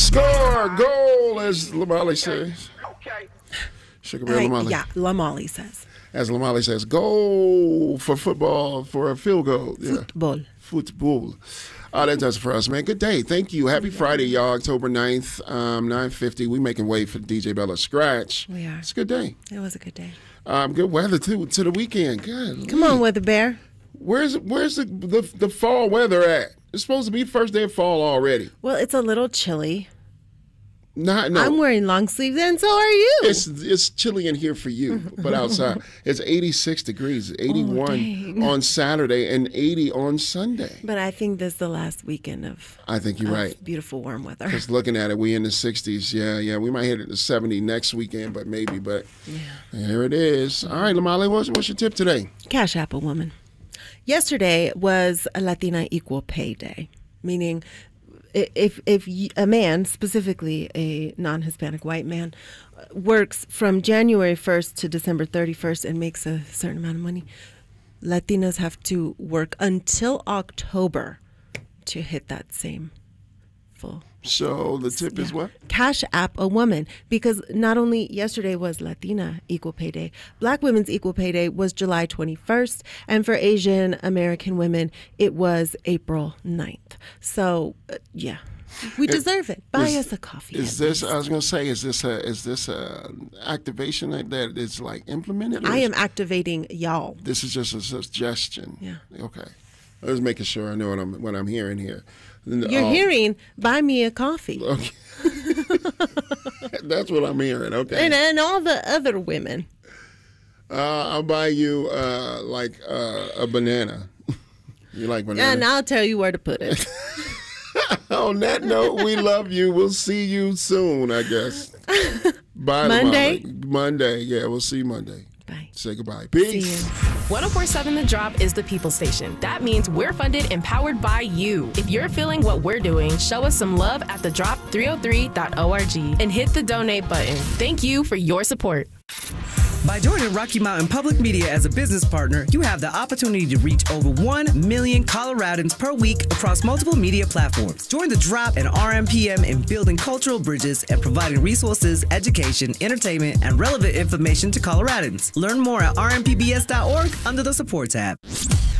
Score, goal, as Lamali says. Okay. Sugar Bear Lamali. Yeah, Lamali says. As Lamali says, goal for football for a field goal. Yeah. Football. That does it for us, man. Good day. Thank you. Happy Friday, y'all. October 9th, 9:50. We making way for DJ Bella Scratch. We are. It's a good day. It was a good day. Good weather, too, to the weekend. Good. Come on, Weather Bear. Where's the fall weather at? It's supposed to be first day of fall already. Well, it's a little chilly. No. I'm wearing long sleeves, and so are you. It's chilly in here for you, but outside it's 86 degrees, 81 on Saturday, and 80 on Sunday. But I think this is the last weekend of. I think you're right. Beautiful warm weather. Just looking at it, we in the 60s. Yeah. We might hit it to 70 next weekend, but maybe. But here it is. All right, Lamali, what's your tip today? Cash App a woman. Yesterday was a Latina Equal Pay Day, meaning if a man, specifically a non-Hispanic white man, works from January 1st to December 31st and makes a certain amount of money, Latinas have to work until October to hit that same full. So the tip is what? Cash App a woman, because not only yesterday was Latina Equal Pay Day, Black Women's Equal Pay Day was July 21st, and for Asian American women, it was April 9th. So, we deserve it. Buy us a coffee. Is this? I was going to say, is this a activation that is like implemented? I am activating y'all. This is just a suggestion. Yeah. Okay. I was making sure I know what I'm hearing here. You're hearing, buy me a coffee. Okay. That's what I'm hearing. Okay. And all the other women. I'll buy you a banana. You like banana? And I'll tell you where to put it. On that note, we love you. We'll see you soon, I guess. Bye. Monday. Yeah, we'll see you Monday. Bye. Say goodbye. Peace. 104.7 The Drop is the people station. That means we're funded and powered by you. If you're feeling what we're doing, show us some love at thedrop303.org and hit the donate button. Thank you for your support. By joining Rocky Mountain Public Media as a business partner, you have the opportunity to reach over 1 million Coloradans per week across multiple media platforms. Join the Drop and RMPM in building cultural bridges and providing resources, education, entertainment, and relevant information to Coloradans. Learn more at rmpbs.org under the support tab.